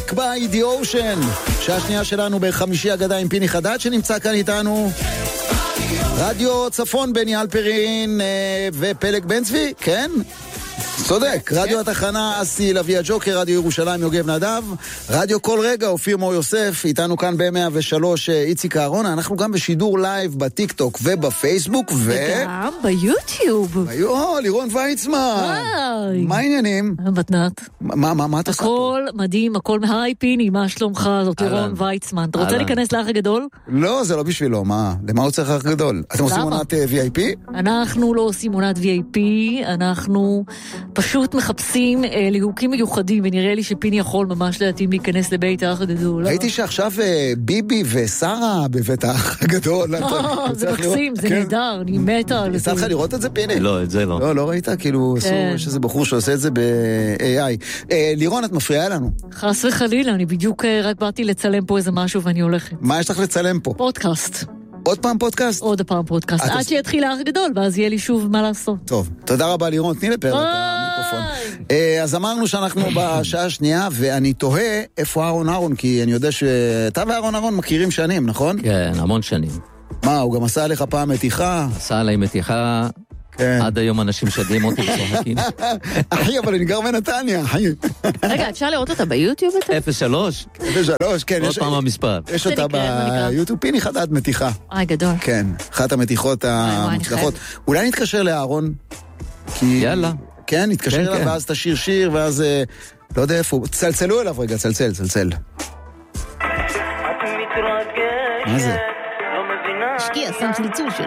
Like by the Ocean. שעה שנייה שלנו בחמישי אגדה עם פיני חדד שנמצא כאן איתנו. רדיו צפון בני אלפרין ופלג בן צבי, כן? צודק, רדיו התחנה אסי לוי הג'וקר, רדיו ירושלים יוגב נדב, רדיו כל רגע אופיר מור יוסף, איתנו כאן ב-103 איציק אהרון, אנחנו גם בשידור לייב בטיק טוק ובפייסבוק וגם ביוטיוב. לירון ויצמן, מה העניינים? מתנת. מה אתה עושה פה? הכל מדהים, הכל מהי פיני, מה שלומך? זאת לירון ויצמן. אתה רוצה להיכנס לאח הגדול? לא, זה לא בשבילו, מה? למה הוא צריך אח גדול? אתם עושים עונת VIP? אנחנו לא עושים עונת VIP, אנחנו פשוט מחפשים ליהוקים מיוחדים, ונראה לי שפיני יכול ממש להתאים להיכנס לבית האח הגדול. ראיתי שעכשיו ביבי ושרה בבית האח הגדול. זה מקסים, זה נהדר, אני מתה על זה. יצא לך לראות את זה, פיני? לא, את זה לא. לא ראית? כאילו, יש איזה בחור שעושה את זה ב-AI. לירון, את מפריעה לנו. חס וחלילה, אני בדיוק רק באתי לצלם פה איזה משהו ואני הולכת. מה יש לך לצלם פה? פודקאסט. עוד פעם פודקאסט? עוד פעם פודקאסט, עד שיתחיל האח גדול, ואז יהיה לי שוב מה לעשות. טוב, תודה רבה לירון, תני לפרק את המיקרופון. אז אמרנו שאנחנו בשעה השנייה, ואני תוהה איפה אהרון, כי אני יודע שאתה ואהרון מכירים שנים, נכון? כן, המון שנים. מה, הוא גם עשה עליך פעם מתיחה? עשה עליי מתיחה, עד היום אנשים שדעים אותי צוחקים. אחי, אבל אני גר בנתניה, אחי. רגע, אפשר לראות אותה ביוטיוב? 03. 03, כן. עוד פעם המספר. יש אותה ביוטיוב, פיני חדד מתיחה. גדול. כן, אחת המתיחות המוצלחות. אולי נתקשר לאהרון? יאללה. כן, נתקשר אליו, ואז תשיר שיר, ואז לא יודע איפה. צלצלו אליו רגע, צלצל. מה זה? שקיע, שם צלצול שלו.